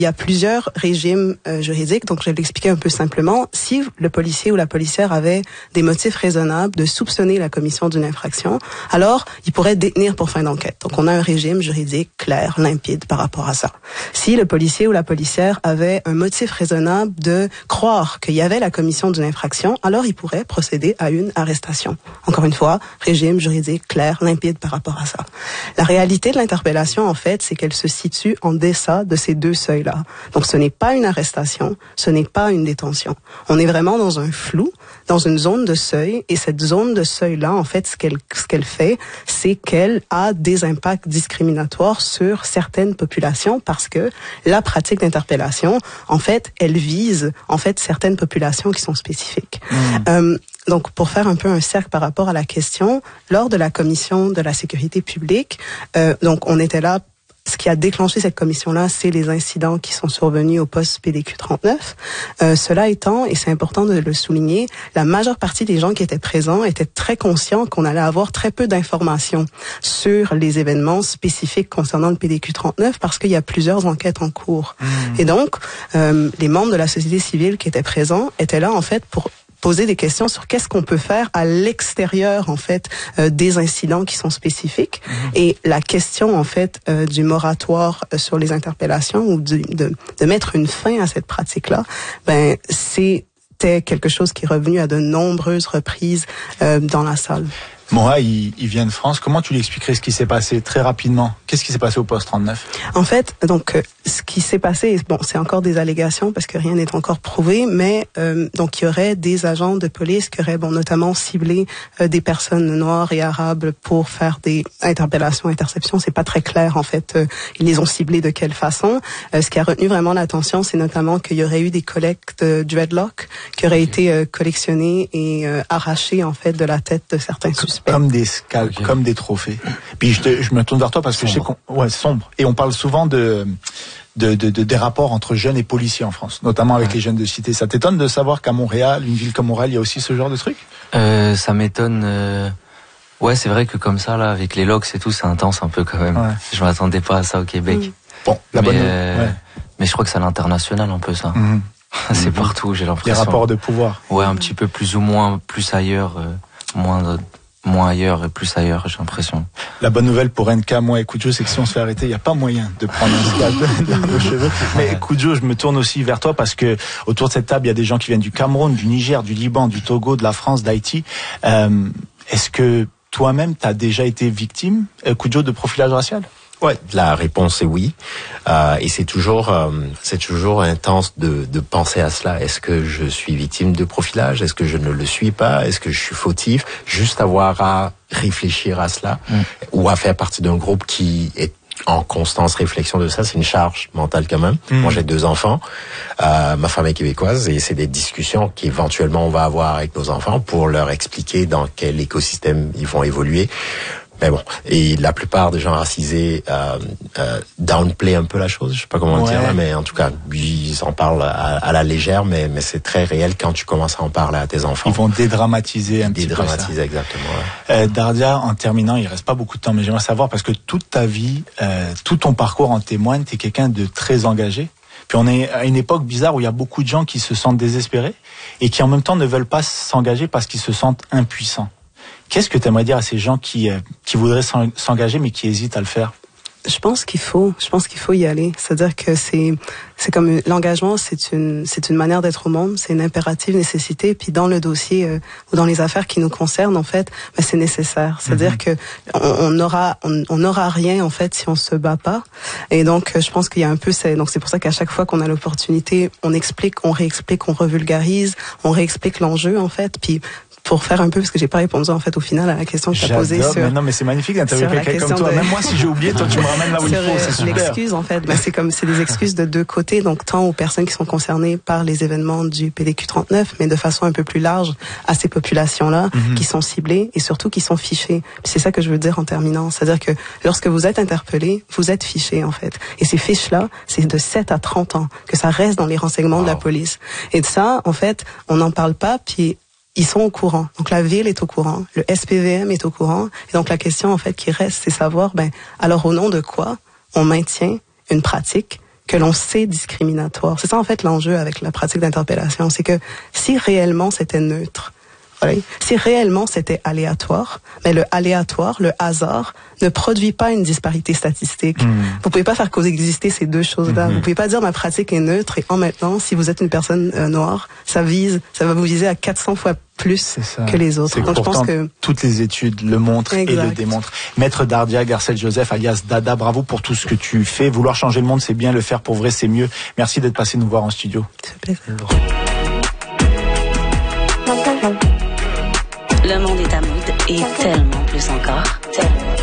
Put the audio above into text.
Il y a plusieurs régimes juridiques, donc je vais l'expliquer un peu simplement. Si le policier ou la policière avait des motifs raisonnables de soupçonner la commission d'une infraction, alors il pourrait détenir pour fin d'enquête. Donc on a un régime juridique clair, limpide par rapport à ça. Si le policier ou la policière avait un motif raisonnable de croire qu'il y avait la commission d'une infraction, alors il pourrait procéder à une arrestation. Encore une fois, régime juridique clair, limpide par rapport à ça. La réalité de l'interpellation, en fait, c'est qu'elle se situe en deçà de ces deux seuils-là. Donc, ce n'est pas une arrestation, ce n'est pas une détention. On est vraiment dans un flou, dans une zone de seuil, et cette zone de seuil-là, en fait, ce qu'elle fait, c'est qu'elle a des impacts discriminatoires sur certaines populations parce que la pratique d'interpellation, en fait, elle vise, en fait, certaines populations qui sont spécifiques. Donc, pour faire un peu un cercle par rapport à la question, lors de la commission de la sécurité publique, donc on était là. Ce qui a déclenché cette commission-là, c'est les incidents qui sont survenus au poste PDQ 39. Cela étant, et c'est important de le souligner, la majeure partie des gens qui étaient présents étaient très conscients qu'on allait avoir très peu d'informations sur les événements spécifiques concernant le PDQ 39 parce qu'il y a plusieurs enquêtes en cours. Et donc, les membres de la société civile qui étaient présents étaient là, en fait, pour poser des questions sur qu'est-ce qu'on peut faire à l'extérieur, en fait, des incidents qui sont spécifiques. Et la question, en fait, du moratoire sur les interpellations ou de mettre une fin à cette pratique-là, ben, c'était quelque chose qui est revenu à de nombreuses reprises dans la salle. Maura, il vient de France. Comment tu lui expliquerais ce qui s'est passé très rapidement? Qu'est-ce qui s'est passé au poste 39? En fait, donc, ce qui s'est passé, bon, c'est encore des allégations parce que rien n'est encore prouvé, mais donc il y aurait des agents de police qui auraient, bon, notamment ciblé des personnes noires et arabes pour faire des interpellations, interceptions. C'est pas très clair, en fait. Ils les ont ciblés de quelle façon. Ce qui a retenu vraiment l'attention, c'est notamment qu'il y aurait eu des collectes de dreadlocks qui auraient été collectionnés et arrachés, en fait, de la tête de certains suspects. Comme des scalps, comme des trophées. Puis je me tourne vers toi parce que je sais sombre. Et on parle souvent des rapports entre jeunes et policiers en France, notamment avec les jeunes de cité. Ça t'étonne de savoir qu'à Montréal, une ville comme Montréal, il y a aussi ce genre de truc? Ça m'étonne. Ouais, c'est vrai que comme ça, là, avec les locks et tout, c'est intense un peu quand même. Ouais. Je m'attendais pas à ça au Québec. Bon, mais je crois que c'est à l'international un peu ça. C'est partout, j'ai l'impression. Les rapports de pouvoir. Ouais, un petit peu plus ou moins, plus ailleurs, moins ailleurs et plus ailleurs, j'ai l'impression. La bonne nouvelle pour NK, moi et Koudjo, c'est que si on se fait arrêter, il n'y a pas moyen de prendre un scalp dans vos cheveux. Mais Koudjo, je me tourne aussi vers toi parce que autour de cette table, il y a des gens qui viennent du Cameroun, du Niger, du Liban, du Togo, de la France, d'Haïti. Est-ce que toi-même, tu as déjà été victime, Koudjo, de profilage racial? Ouais, la réponse est oui. Et c'est toujours intense de penser à cela. Est-ce que je suis victime de profilage? Est-ce que je ne le suis pas? Est-ce que je suis fautif? Juste avoir à réfléchir à cela ou à faire partie d'un groupe qui est en constante réflexion de ça, c'est une charge mentale quand même. Moi, j'ai 2 enfants. Ma femme est québécoise et c'est des discussions qu'éventuellement on va avoir avec nos enfants pour leur expliquer dans quel écosystème ils vont évoluer. Mais bon, et la plupart des gens racisés downplay un peu la chose, je sais pas comment dire, mais en tout cas, ils en parlent à la légère, mais c'est très réel quand tu commences à en parler à tes enfants. Ils vont dédramatiser un petit peu ça. Dédramatiser, exactement. Dardia, en terminant, il reste pas beaucoup de temps, mais j'aimerais savoir, parce que toute ta vie, tout ton parcours en témoigne, t'es quelqu'un de très engagé. Puis on est à une époque bizarre où il y a beaucoup de gens qui se sentent désespérés et qui en même temps ne veulent pas s'engager parce qu'ils se sentent impuissants. Qu'est-ce que tu aimerais dire à ces gens qui voudraient s'engager mais qui hésitent à le faire? Je pense qu'il faut y aller. C'est-à-dire que c'est comme l'engagement, c'est une manière d'être au monde, c'est une impérative nécessité. Puis dans le dossier ou dans les affaires qui nous concernent, en fait, ben c'est nécessaire. C'est-à-dire que on n'aura rien en fait si on se bat pas. Et donc je pense qu'il y a un peu donc c'est pour ça qu'à chaque fois qu'on a l'opportunité, on explique, on réexplique, on revulgarise, on réexplique l'enjeu en fait. Puis pour faire un peu, parce que j'ai pas répondu en fait au final à la question que tu as posée sur... Mais non, mais c'est magnifique d'interviewer quelqu'un comme toi. Même moi, si j'ai oublié, toi tu me ramènes là où il faut, c'est super. L'excuse en fait, ben, c'est des excuses de deux côtés, donc tant aux personnes qui sont concernées par les événements du PDQ 39, mais de façon un peu plus large à ces populations-là qui sont ciblées et surtout qui sont fichées. Puis c'est ça que je veux dire en terminant, c'est-à-dire que lorsque vous êtes interpellé, vous êtes fiché en fait. Et ces fiches-là, c'est de 7 à 30 ans que ça reste dans les renseignements de la police. Et de ça, en fait, on n'en parle pas, puis ils sont au courant. Donc la ville est au courant, le SPVM est au courant. Et donc la question en fait qui reste, c'est savoir, alors au nom de quoi on maintient une pratique que l'on sait discriminatoire. C'est ça en fait l'enjeu avec la pratique d'interpellation, c'est que si réellement c'était neutre, oui. Si réellement c'était aléatoire, mais le aléatoire, le hasard, ne produit pas une disparité statistique. Vous pouvez pas faire coexister ces deux choses-là. Vous pouvez pas dire ma pratique est neutre et en même temps, si vous êtes une personne noire, ça va vous viser à 400 fois plus que les autres. Donc je pense que toutes les études le montrent et le démontrent. Maître Dardia Garcelle Joseph, alias Dada, bravo pour tout ce que tu fais. Vouloir changer le monde, c'est bien. Le faire pour vrai, c'est mieux. Merci d'être passé nous voir en studio. Le monde est à mood et tellement plus encore.